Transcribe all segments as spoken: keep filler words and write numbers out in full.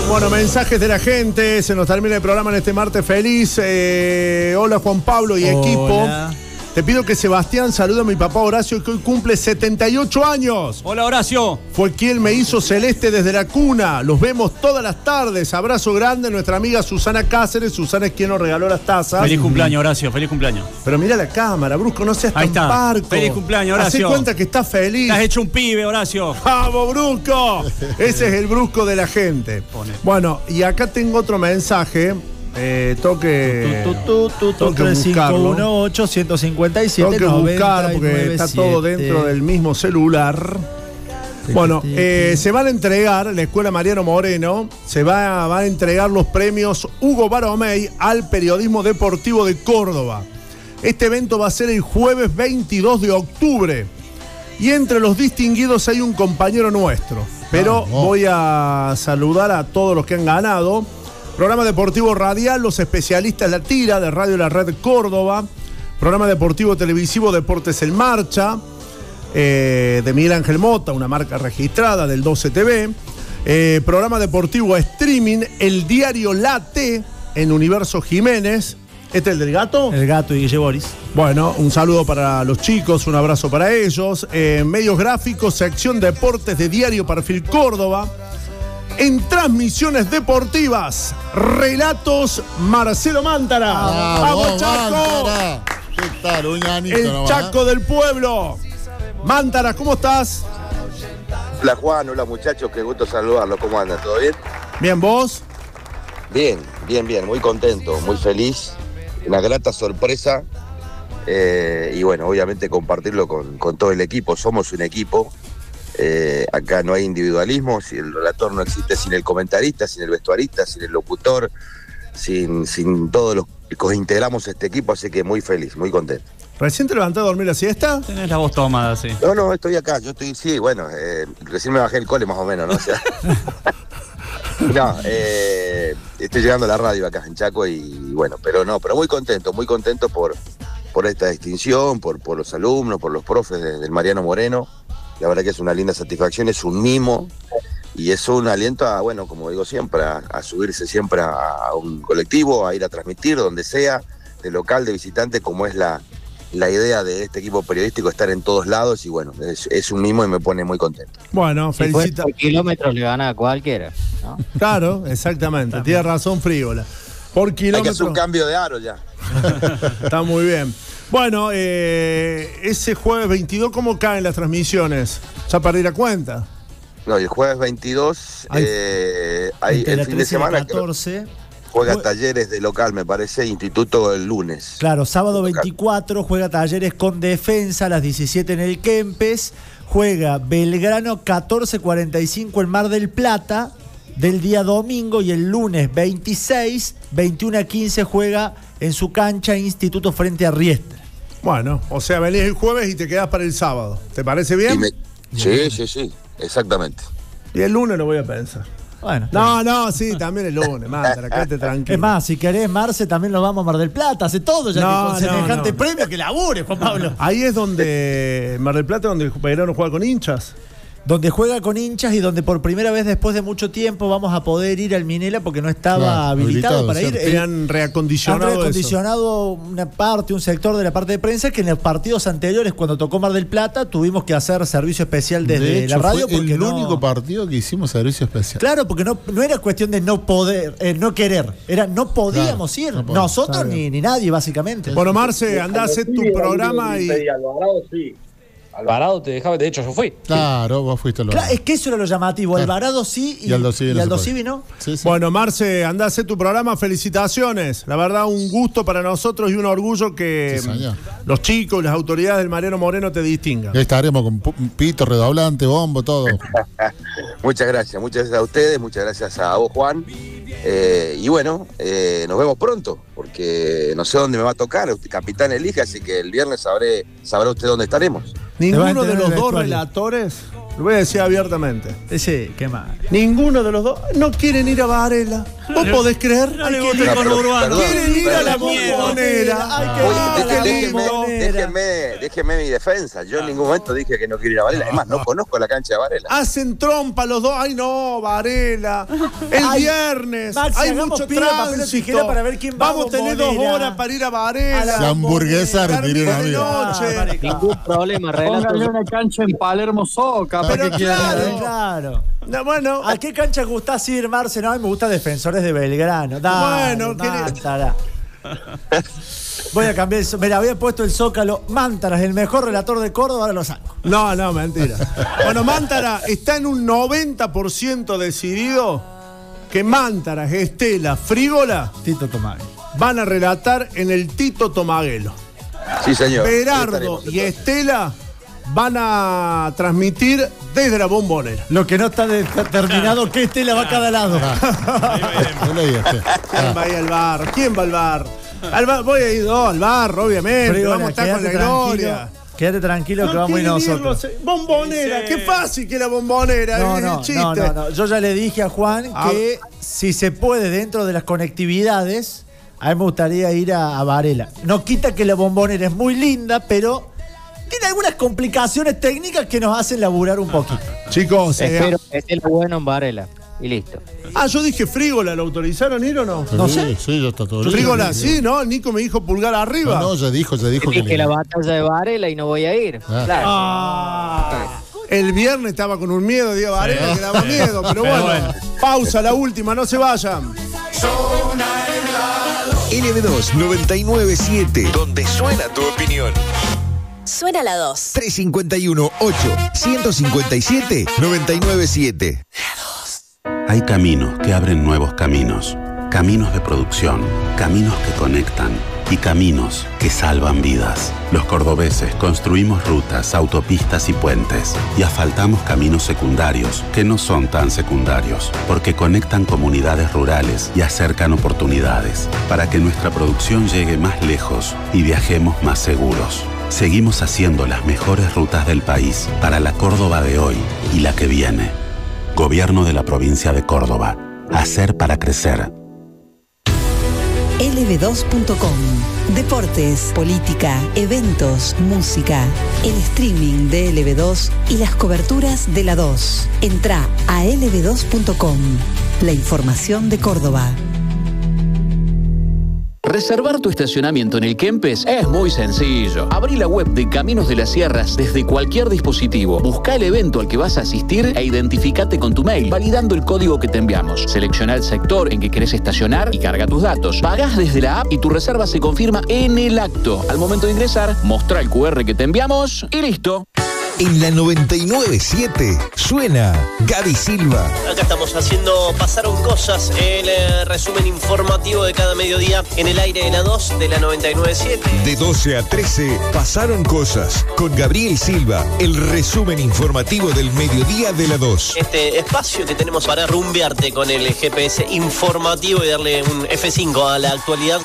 Bueno, mensajes de la gente. Se nos termina el programa en este martes feliz. Eh, hola Juan Pablo y Hola. equipo. Te pido que Sebastián salude a mi papá Horacio, que hoy cumple setenta y ocho años. Hola, Horacio. Fue quien me hizo celeste desde la cuna. Los vemos todas las tardes. Abrazo grande a nuestra amiga Susana Cáceres. Susana es quien nos regaló las tazas. Feliz cumpleaños, Horacio. Feliz cumpleaños. Pero mira la cámara, Brusco, no seas Ahí tan está. parco. Feliz cumpleaños, Horacio. Hacé cuenta que estás feliz. Te has hecho un pibe, Horacio. ¡Vamos, Brusco! Ese es el Brusco de la gente. Pone. Bueno, y acá tengo otro mensaje. Eh, toque, tres cinco uno ocho, uno cinco siete, tengo que buscar porque está todo dentro del mismo celular. Bueno, eh, se van a entregar, la Escuela Mariano Moreno, se va, va a entregar los premios Hugo Baromey al periodismo deportivo de Córdoba. Este evento va a ser el jueves veintidós de octubre. Y entre los distinguidos hay un compañero nuestro. Pero ah, no. voy a saludar a todos los que han ganado. Programa deportivo radial, los especialistas La Tira, de Radio La Red Córdoba. Programa deportivo televisivo Deportes en Marcha, eh, de Miguel Ángel Mota, una marca registrada del doce T V. Eh, programa deportivo streaming, El Diario La T, en Universo Jiménez. ¿Este es el del gato? El gato y Guille Boris. Bueno, un saludo para los chicos, un abrazo para ellos. Eh, medios gráficos, sección deportes de Diario Perfil Córdoba. En transmisiones deportivas, relatos Marcelo Mántara. Ah, ¡Vamos, vos, Chaco! Mántara. ¿Qué tal? Un añito El nomás, Chaco del pueblo. Mántara, ¿cómo estás? Hola Juan, hola muchachos, qué gusto saludarlos. ¿Cómo andan? ¿Todo bien? Bien, ¿vos? Bien, bien, bien, muy contento, muy feliz. Una grata sorpresa. Eh, y bueno, obviamente compartirlo con, con todo el equipo. Somos un equipo. Eh, acá no hay individualismo. Si el relator no existe sin el comentarista, sin el vestuarista, sin el locutor, sin, sin todos los que integramos este equipo. Así que muy feliz, muy contento. ¿Recién te levantaste a dormir la siesta? Tenés la voz tomada, sí. No, no, estoy acá. Yo estoy, sí, bueno, eh, recién me bajé el cole más o menos, ¿no? O sea, no, eh, estoy llegando a la radio acá en Chaco y bueno, pero no, pero muy contento, muy contento por, por esta distinción, por, por los alumnos, por los profes de, del Mariano Moreno. La verdad que es una linda satisfacción, es un mimo y es un aliento a, bueno, como digo siempre, a, a subirse siempre a, a un colectivo, a ir a transmitir donde sea, de local, de visitante, como es la, la idea de este equipo periodístico, estar en todos lados y bueno, es, es un mimo y me pone muy contento. Bueno, Si felicita. por kilómetros le gana a cualquiera, ¿no? Claro, exactamente. Tiene razón, Frívola. Por Hay que kilómetro. hacer un cambio de aro ya. Está muy bien. Bueno, eh, ese jueves veintidós, ¿cómo caen las transmisiones? Ya perdí la cuenta. No, y el jueves veintidós, Hay- eh, hay Entre el la fin de trece y la semana que catorce. juega Jue- Talleres de local, me parece, Instituto el lunes. Claro, sábado veinticuatro juega Talleres con Defensa a las diecisiete en el Kempes. Juega Belgrano catorce cuarenta y cinco en Mar del Plata del día domingo. Y el lunes veintiséis, veintiuno a quince juega en su cancha Instituto frente a Riestra. Bueno, o sea, venís el jueves y te quedás para el sábado. ¿Te parece Y bien? me- Sí, sí, sí, exactamente. Y el lunes lo voy a pensar. Bueno, No, no, sí, también el lunes, Mántara, quédate tranquilo. es más, si querés, Marce, también nos vamos a Mar del Plata. Hace todo ya No, que con no, semejante no. premio que labure, Juan Pablo. Ahí es donde, en Mar del Plata, donde Belgrano juega con hinchas. Donde juega con hinchas y donde por primera vez después de mucho tiempo vamos a poder ir al Minela porque no estaba Claro, habilitado, habilitado, para cierto. ir. Que El- han Han reacondicionado eso. reacondicionado una parte, un sector de la parte de prensa que en los partidos anteriores, cuando tocó Mar del Plata, tuvimos que hacer servicio especial desde de hecho, la radio. fue porque el no- único partido que hicimos servicio especial. Claro, porque no, no era cuestión de no poder, eh, no querer, era no podíamos Claro, ir, no podemos. nosotros Está ni, bien. ni nadie, básicamente. Bueno, Marce, andá a hacer tu programa y... Alvarado sí. Alvarado te dejaba, de hecho yo fui. Claro, vos fuiste lo Claro, es que eso era lo llamativo. Claro. Alvarado sí y, Y Aldo Civi y no se Aldo puede. Civi no. Sí, sí. Bueno, Marce, andá a hacer tu programa, felicitaciones. La verdad, un gusto para nosotros y un orgullo que Sí, señor. los chicos y las autoridades del Mariano Moreno te distingan. Ahí estaremos con pu- pito, redoblante, bombo, todo. Muchas gracias, muchas gracias a ustedes, muchas gracias a vos, Juan. Eh, y bueno, eh, nos vemos pronto, porque no sé dónde me va a tocar, usted, capitán elige, así que el viernes sabré, sabrá usted dónde estaremos. Te va a Ninguno de enterar los el dos vestuario. relatores, lo voy a decir abiertamente, Sí, qué mal. ninguno de los dos no quieren ir a Varela. ¿Vos podés creer? No le Hay gusta que- el conurbano. Quieren ir a la Miedo. bombonera. Ay, qué Oye, lindo, déjenme, qué déjenme, lindo. déjenme, déjenme mi defensa. Yo en ningún momento dije que no quiero ir a Varela. Además, no conozco la cancha de Varela. Hacen trompa los dos. Ay, no, Varela. El Ay, viernes. Maxi, hay hagamos mucho piedra, papel o tránsito. tijera para ver quién va a Vamos a tener dos Bombonera. horas para ir a Varela. A la La hamburguesa, Carmen diría un de amigo. noche. Ningún problema, Póngale relato. una cancha en Palermo Soca. Pero ¿para qué quieren? claro. Claro. No, bueno, ¿A qué cancha gustás ir, Marce? No, a mí me gusta Defensores de Belgrano. Dale, Bueno, ¿qué le- Mántara. Voy a cambiar eso. Mira, había puesto el Zócalo. Mántaras, el mejor relator de Córdoba, ahora lo saco. no, no, mentira. Bueno, Mántara está en un noventa por ciento decidido que Mántara, Estela, Frígola Tito Tomás. van a relatar en el Tito Tomaguelo. Sí, señor. Berardo Estaremos, y entonces. Estela van a transmitir desde la bombonera. Lo que no está de- terminado, que Estela va a cada lado. No le digas, che. ¿Quién va a ir al bar? ¿Quién va al bar? Al bar voy a ir no, al bar, obviamente. Frígola, vamos a estar con la quédate gloria. tranquilo. Quédate tranquilo que No vamos a ir quieren ir nosotros. los- Bombonera, qué fácil que la bombonera, No, es no, el chiste. no, no, no. Yo ya le dije a Juan Ah. que si se puede dentro de las conectividades, a mí me gustaría ir a, a Varela. No quita que la bombonera es muy linda, pero tiene algunas complicaciones técnicas que nos hacen laburar un poquito. Chicos, eh, Espero que esté lo bueno en Varela. Y listo. ah, yo dije Frígola, ¿lo autorizaron ir o no? No Sí, sé. Sí, ya está todo bien. Frígola, sí, ¿no? Nico me dijo pulgar arriba. No, no, ya dijo, ya dijo que Dije le- la batalla de Varela y no voy a ir. Ah. Claro. Ah, el viernes estaba con un miedo, Diego Varela, que daba miedo, pero, Pero bueno, bueno. pausa, la última, no se vayan. L B dos noventa y nueve siete, donde suena tu opinión. Suena la dos. tres cinco uno ocho uno cinco siete nueve nueve siete. Hay caminos que abren nuevos caminos, caminos de producción, caminos que conectan y caminos que salvan vidas. Los cordobeses construimos rutas, autopistas y puentes y asfaltamos caminos secundarios que no son tan secundarios porque conectan comunidades rurales y acercan oportunidades para que nuestra producción llegue más lejos y viajemos más seguros. Seguimos haciendo las mejores rutas del país para la Córdoba de hoy y la que viene. Gobierno de la provincia de Córdoba. Hacer para crecer. L B dos punto com. Deportes, política, eventos, música, el streaming de L B dos y las coberturas de la dos. Entra a L B dos punto com. La información de Córdoba. Reservar tu estacionamiento en el Kempes es muy sencillo. Abrí la web de Caminos de las Sierras desde cualquier dispositivo. Busca el evento al que vas a asistir e identificate con tu mail, validando el código que te enviamos. Selecciona el sector en que querés estacionar y carga tus datos. Pagás desde la app y tu reserva se confirma en el acto. Al momento de ingresar, mostrá el cu erre que te enviamos y listo. En la noventa y nueve siete suena Gaby Silva. Acá estamos haciendo Pasaron Cosas, el eh, resumen informativo de cada mediodía en el aire de la dos de la noventa y nueve siete. De doce a trece pasaron cosas con Gabriel Silva, el resumen informativo del mediodía de la dos. Este espacio que tenemos para rumbearte con el G P S informativo y darle un F cinco a la actualidad.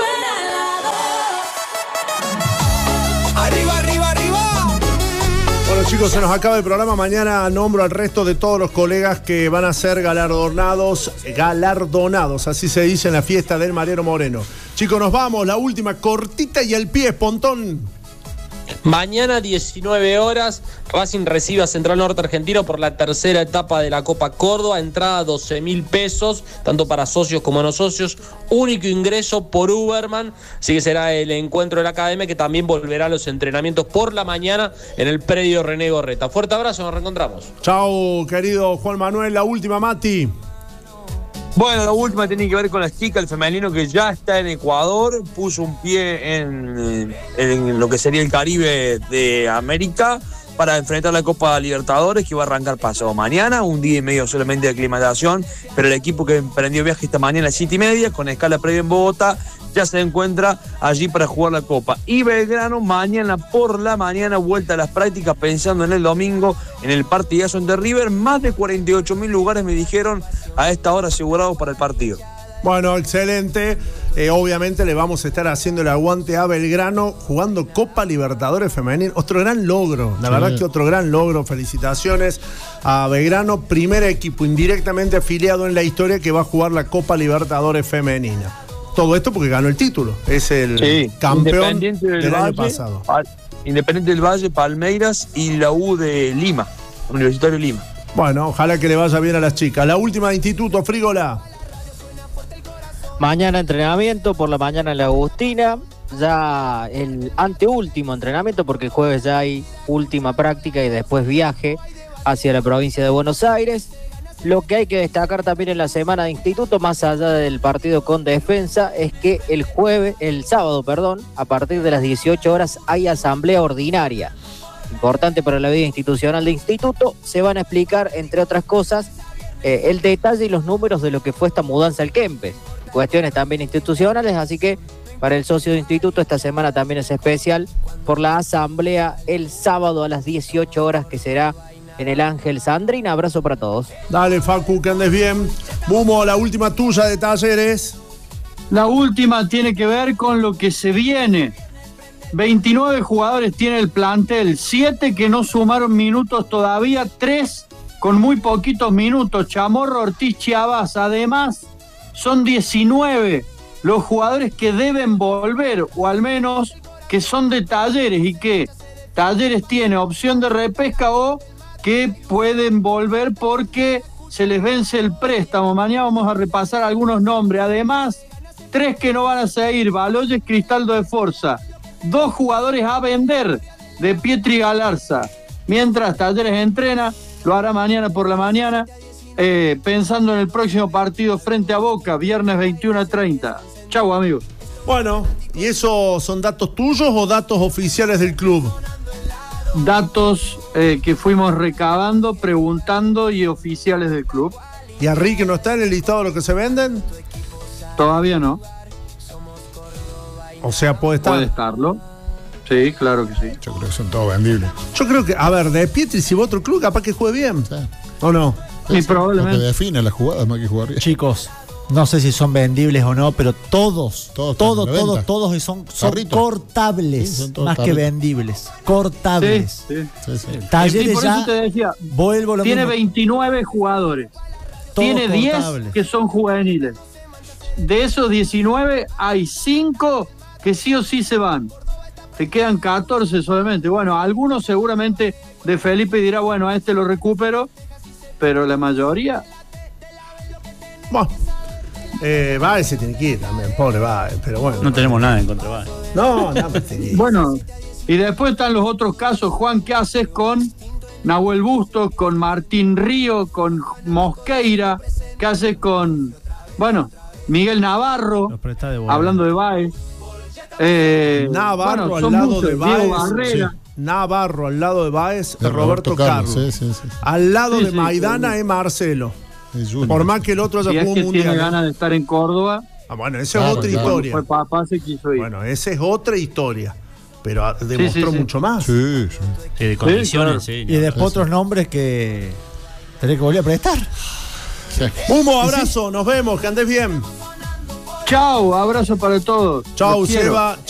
Arriba, arriba, arriba. Bueno, chicos, se nos acaba el programa. Mañana nombro al resto de todos los colegas que van a ser galardonados, galardonados, así se dice en la fiesta del Mariano Moreno. Chicos, nos vamos. La última, cortita y al pie, Pontón. Mañana diecinueve horas, Racing recibe a Central Norte Argentino por la tercera etapa de la Copa Córdoba. Entrada doce mil pesos, tanto para socios como no socios. Único ingreso por Uberman. Así que será el encuentro de la academia que también volverá a los entrenamientos por la mañana en el predio René Gorreta. Fuerte abrazo, nos reencontramos. Chau, querido Juan Manuel. La última, Mati. Bueno, la última tiene que ver con las chicas, el femenino que ya está en Ecuador, puso un pie en, en lo que sería el Caribe de América para enfrentar la Copa Libertadores, que va a arrancar pasado mañana, un día y medio solamente de aclimatación, pero el equipo que emprendió viaje esta mañana a las siete y media, con escala previa en Bogotá, ya se encuentra allí para jugar la Copa. Y Belgrano mañana por la mañana, vuelta a las prácticas, pensando en el domingo, en el partidazo ante River. Más de cuarenta y ocho mil lugares me dijeron a esta hora asegurados para el partido. Bueno, excelente. Eh, obviamente le vamos a estar haciendo el aguante a Belgrano jugando Copa Libertadores Femenil. Otro gran logro, la Sí. verdad que otro gran logro. Felicitaciones a Belgrano, primer equipo indirectamente afiliado en la historia que va a jugar la Copa Libertadores Femenina. Todo esto porque ganó el título. Es el Sí, campeón Independiente del, del año Valle, pasado. Pal- Independiente del Valle, Palmeiras y la U de Lima, Universitario de Lima. Bueno, ojalá que le vaya bien a las chicas. La última de Instituto, Frígola. Mañana entrenamiento, por la mañana en la Agustina. Ya el anteúltimo entrenamiento, porque el jueves ya hay última práctica y después viaje hacia la provincia de Buenos Aires. Lo que hay que destacar también en la semana de Instituto, más allá del partido con Defensa, es que el jueves, el sábado, perdón, a partir de las dieciocho horas hay asamblea ordinaria. Importante para la vida institucional de Instituto. Se van a explicar, entre otras cosas, eh, el detalle y los números de lo que fue esta mudanza al Kempes. Cuestiones también institucionales, así que para el socio de Instituto esta semana también es especial por la asamblea el sábado a las dieciocho horas, que será en el Ángel Sandrín. Abrazo para todos. Dale, Facu, que andes bien. Bumo, la última tuya de Talleres. La última tiene que ver con lo que se viene. veintinueve jugadores tiene el plantel, siete que no sumaron minutos todavía, tres con muy poquitos minutos. Chamorro, Ortiz, Chiavas. Además, son diecinueve los jugadores que deben volver, o al menos que son de Talleres, y que Talleres tiene opción de repesca o que pueden volver porque se les vence el préstamo. Mañana vamos a repasar algunos nombres. Además, tres que no van a seguir: Baloyes, Cristaldo de Forza. Dos jugadores a vender, de Pietri Galarza. Mientras Talleres entrena, lo hará mañana por la mañana, eh, pensando en el próximo partido frente a Boca, viernes veintiuno a treinta. Chau, amigos. Bueno, ¿y esos son datos tuyos o datos oficiales del club? Datos eh, que fuimos recabando, preguntando, y oficiales del club. ¿Y a Ricky no está en el listado de lo que se venden? Todavía no. O sea, puede estar. Puede estarlo. Sí, claro que sí. Yo creo que son todos vendibles. Yo creo que, a ver, de Pietri, si va a otro club, capaz que juegue bien. Sí. ¿O no? Sí, probablemente. Lo que define las jugadas más que jugar bien. Chicos, no sé si son vendibles o no, pero todos, Todos todos, están en todos, venta. todos son, son Tarrito. cortables, Sí, son todos más que tarritos. vendibles. Cortables. Sí, sí. Sí, sí. Y Talleres por ya, eso te decía, vuelvo a lo tiene mismo. veintinueve jugadores. Todos Tiene diez cortables. que son juveniles. De esos diecinueve, hay cinco que sí o sí se van. Te quedan catorce solamente. Bueno, algunos seguramente de Felipe dirá, bueno, a este lo recupero, pero la mayoría... Bueno, eh, Baez se tiene que ir también, pobre Baez, pero bueno. No tenemos nada en contra de Baez. No, no, pues, sí. Bueno, y después están los otros casos. Juan, ¿qué haces con Nahuel Bustos, con Martín Río, con Mosqueira? ¿Qué haces con, bueno, Miguel Navarro, Los presta de vuelta. hablando de Baez? Eh, Navarro bueno, al son lado muchos. de Diego Baez. Barrera. Sí. Navarro al lado de Baez, De es Roberto, Carlos. Sí, sí, sí. Al lado Sí, de sí, Maidana sí. es Marcelo. Es Junior. Por más que el otro haya Si es jugado que un tiene mundial. ganas de estar en Córdoba, Ah, bueno, esa Claro, es otra claro. historia. fue papá, se quiso ir. Bueno, esa es otra historia. Pero ah, demostró sí, sí. mucho más. Sí, sí. Sí, de condiciones, sí. Y después otros nombres que tenés que volver a prestar. Sí. Humo, abrazo, nos vemos, que andes bien. Chau, abrazo para todos. Chau, Los quiero. Seba.